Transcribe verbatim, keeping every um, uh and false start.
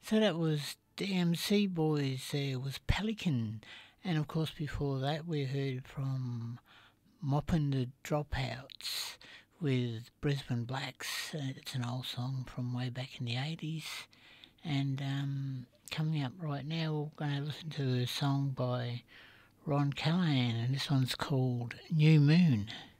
So that was the M C Boys. There was Pelican, and of course before that we heard from Moppin' the Dropouts with Brisbane Blacks. Uh, it's an old song from way back in the eighties. And um, coming up right now, we're going to listen to a song by Ron Callahan, and this one's called New Moon.